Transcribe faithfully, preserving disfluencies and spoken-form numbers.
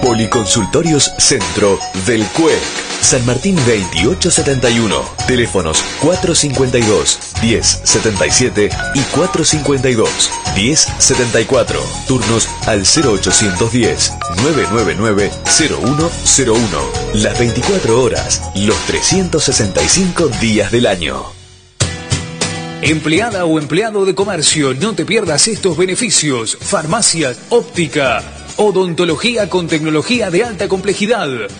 Policonsultorios Centro del C U E C. San Martín veintiocho setenta y uno. Teléfonos cuatro cincuenta y dos, diez setenta y siete y cuatro cincuenta y dos, diez setenta y cuatro. Turnos al cero ochocientos diez, nueve nueve nueve, cero uno cero uno. Las veinticuatro horas, los trescientos sesenta y cinco días del año. Empleada o empleado de comercio, no te pierdas estos beneficios. Farmacias, óptica, odontología con tecnología de alta complejidad.